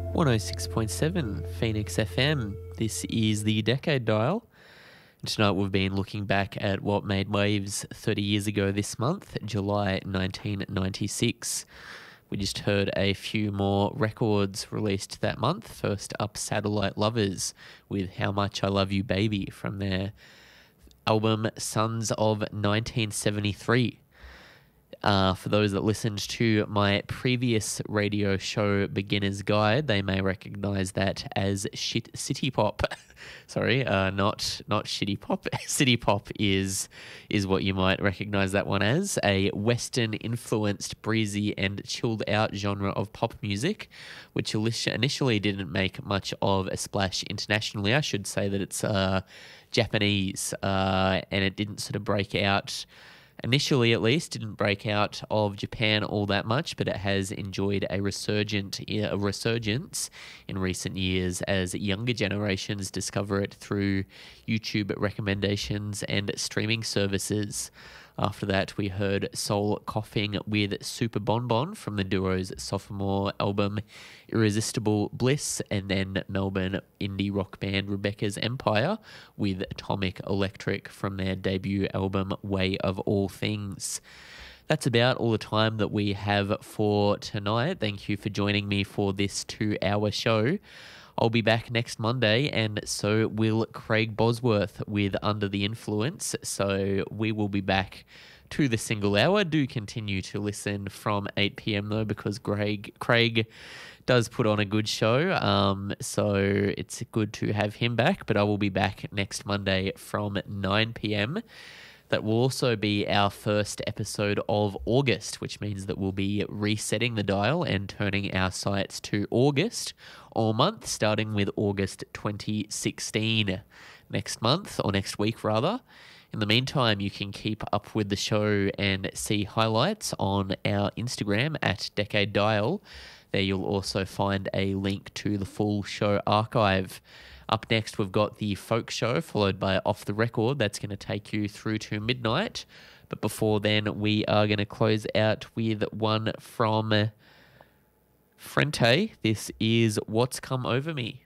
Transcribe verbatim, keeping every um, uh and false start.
one oh six point seven Phoenix F M. This is the Decade Dial. And tonight we've been looking back at what made waves thirty years ago this month, July nineteen ninety-six. We just heard a few more records released that month. First up, Satellite Lovers with How Much I Love You Baby from their album Sons of nineteen seventy-three. Uh, for those that listened to my previous radio show, Beginner's Guide, they may recognise that as shit city pop. Sorry, uh, not not shitty pop. City pop is is what you might recognise that one as, a Western-influenced, breezy and chilled-out genre of pop music, which initially didn't make much of a splash internationally. I should say that it's uh, Japanese, uh, and it didn't sort of break out. Initially, at least, didn't break out of Japan all that much, but it has enjoyed a resurgent a resurgence in recent years as younger generations discover it through YouTube recommendations and streaming services. After that, we heard Soul Coughing with Super Bonbon from the duo's sophomore album Irresistible Bliss, and then Melbourne indie rock band Rebecca's Empire with Atomic Electric from their debut album Way of All Things. That's about all the time that we have for tonight. Thank you for joining me for this two-hour show. I'll be back next Monday, and so will Craig Bosworth with Under the Influence. So we will be back to the single hour. Do continue to listen from eight p.m. though, because Craig Craig does put on a good show. Um, so it's good to have him back. But I will be back next Monday from nine p.m. That will also be our first episode of August, which means that we'll be resetting the dial and turning our sights to August all month, starting with August twenty sixteen next month, or next week rather. In the meantime, you can keep up with the show and see highlights on our Instagram at Decade Dial. There you'll also find a link to the full show archive. Up next, we've got the Folk Show, followed by Off the Record. That's going to take you through to midnight. But before then, we are going to close out with one from Frente. This is What's Come Over Me.